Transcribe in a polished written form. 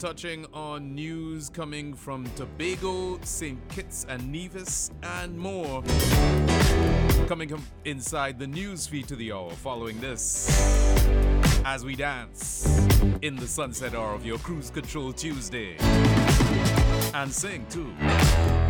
touching on news coming from Tobago, St. Kitts and Nevis, and more. Coming inside the news feed to the hour following this, as we dance in the sunset hour of your Cruise Control Tuesday. And sing too.